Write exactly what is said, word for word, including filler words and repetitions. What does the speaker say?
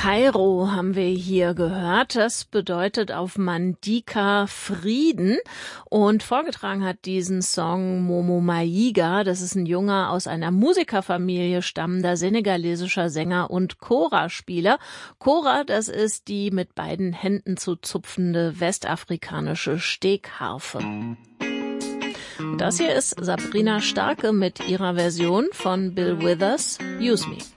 Kairo haben wir hier gehört. Das bedeutet auf Mandika Frieden. Und vorgetragen hat diesen Song Momo Maiga. Das ist ein junger, aus einer Musikerfamilie stammender senegalesischer Sänger und Kora-Spieler. Kora, das ist die mit beiden Händen zu zupfende westafrikanische Stegharfe. Und das hier ist Sabrina Starke mit ihrer Version von Bill Withers, Use Me.